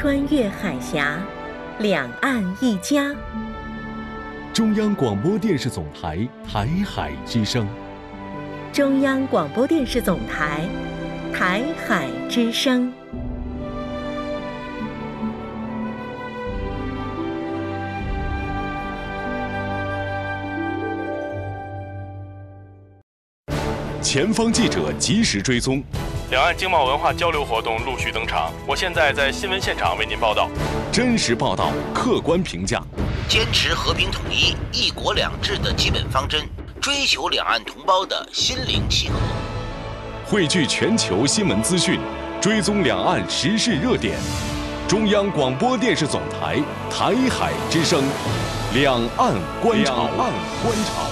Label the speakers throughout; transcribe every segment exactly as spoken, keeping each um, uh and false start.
Speaker 1: 穿越海峡，两岸一家。
Speaker 2: 中央广播电视总台台海之声。
Speaker 1: 中央广播电视总台台海之声。
Speaker 2: 前方记者及时追踪，
Speaker 3: 两岸经贸文化交流活动陆续登场。我现在在新闻现场为您报道。
Speaker 2: 真实报道，客观评价，
Speaker 4: 坚持和平统一、一国两制的基本方针，追求两岸同胞的心灵契合。
Speaker 2: 汇聚全球新闻资讯，追踪两岸时事热点。中央广播电视总台台海之声，两岸观察。两岸观察。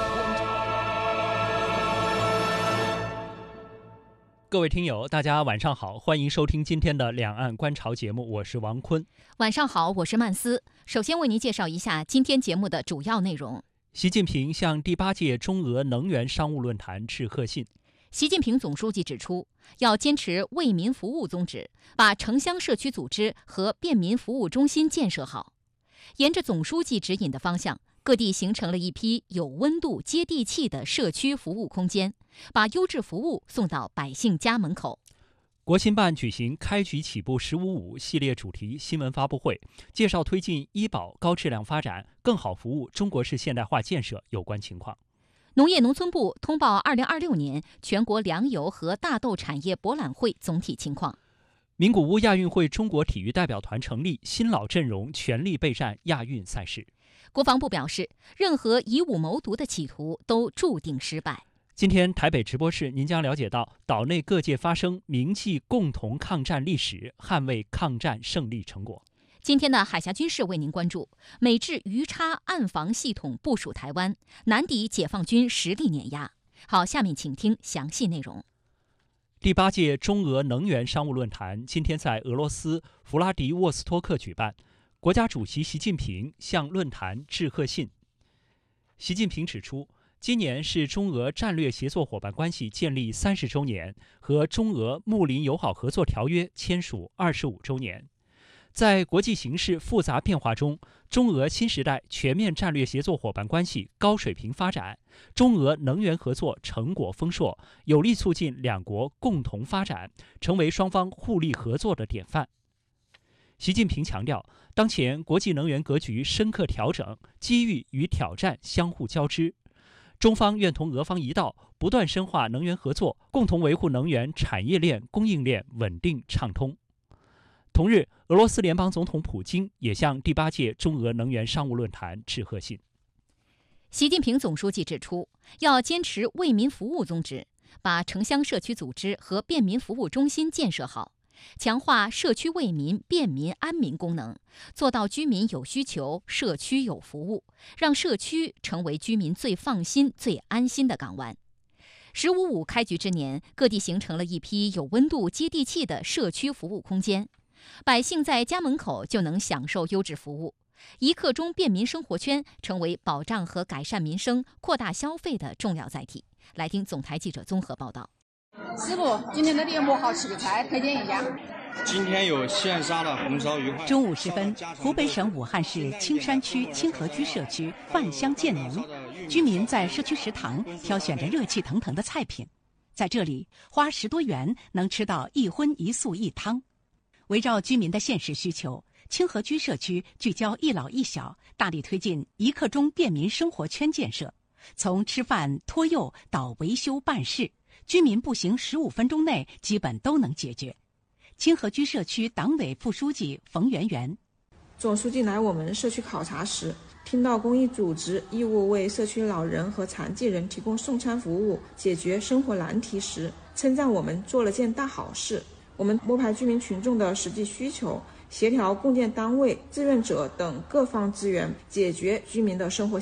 Speaker 5: 各位听友，大家晚上好，欢迎收听今天的两岸观潮节目，我是王坤。
Speaker 6: 晚上好，我是曼斯。首先为您介绍一下今天节目的主要内容。
Speaker 5: 习近平向第八届中俄能源商务论坛致贺信。
Speaker 6: 习近平总书记指出，要坚持为民服务宗旨，把城乡社区组织和便民服务中心建设好。沿着总书记指引的方向，各地形成了一批有温度、接地气的社区服务空间，把优质服务送到百姓家门口。
Speaker 5: 国新办举行开局起步十五五系列主题新闻发布会，介绍推进医保高质量发展、更好服务中国式现代化建设有关情况。
Speaker 6: 农业农村部通报二零二六年全国粮油和大豆产业博览会总体情况。
Speaker 5: 名古屋亚运会中国体育代表团成立，新老阵容全力备战亚运赛事。
Speaker 6: 国防部表示，任何以武谋独的企图都注定失败。
Speaker 5: 今天台北直播室，您将了解到岛内各界发声，铭记共同抗战历史，捍卫抗战胜利成果。
Speaker 6: 今天的海峡军事为您关注：美制鱼叉岸防系统部署台湾，难抵解放军实力碾压。好，下面请听详细内容。
Speaker 5: 第八届中俄能源商务论坛今天在俄罗斯弗拉迪沃斯托克举办，国家主席习近平向论坛致贺信。习近平指出，今年是中俄战略协作伙伴关系建立三十周年和中俄睦邻友好合作条约签署二十五周年。在国际形势复杂变化中，中俄新时代全面战略协作伙伴关系高水平发展，中俄能源合作成果丰硕，有力促进两国共同发展，成为双方互利合作的典范。习近平强调，当前国际能源格局深刻调整，机遇与挑战相互交织。中方愿同俄方一道，不断深化能源合作，共同维护能源产业链、供应链稳定畅通。同日，俄罗斯联邦总统普京也向第八届中俄能源商务论坛致贺信。
Speaker 6: 习近平总书记指出，要坚持为民服务宗旨，把城乡社区组织和便民服务中心建设好，强化社区为民、便民、安民功能，做到居民有需求，社区有服务，让社区成为居民最放心、最安心的港湾。十五五开局之年，各地形成了一批有温度、接地气的社区服务空间，百姓在家门口就能享受优质服务。一刻钟便民生活圈成为保障和改善民生、扩大消费的重要载体。来听总台记者综合报道。
Speaker 7: 师傅，今天的点播好吃的菜推荐一下。
Speaker 8: 今天有现杀的红烧鱼块。
Speaker 9: 中午时分，湖北省武汉市青山区清河居社区饭香渐浓，居民在社区食堂挑选着热气腾腾的菜品，在这里花十多元能吃到一荤一素一汤。围绕居民的现实需求，清河居社区聚焦一老一小，大力推进一刻钟便民生活圈建设，从吃饭、托幼到维修办事，居民步行十五分钟内基本都能解决。清河居社区党委副书记冯媛媛：
Speaker 10: 总书记来我们社区考察时，听到公益组织义务为社区老人和残疾人提供送餐服务，解决生活难题时，称赞我们做了件大好事。我们摸排居民群众的实际需求，协调共建单位、志愿者等各方资源，解决居民的生活